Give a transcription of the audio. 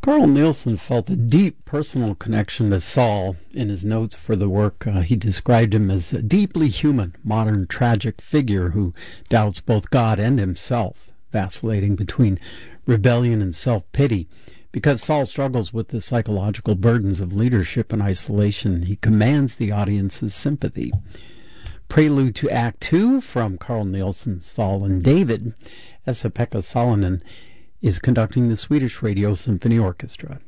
Carl Nielsen felt a deep personal connection to Saul. In his notes for the work, he described him as a deeply human, modern, tragic figure who doubts both God and himself, vacillating between rebellion and self-pity. Because Saul struggles with the psychological burdens of leadership and isolation, he commands the audience's sympathy. Prelude to Act 2 from Carl Nielsen's Saul and David, Esa-Pekka Salonen is conducting the Swedish Radio Symphony Orchestra.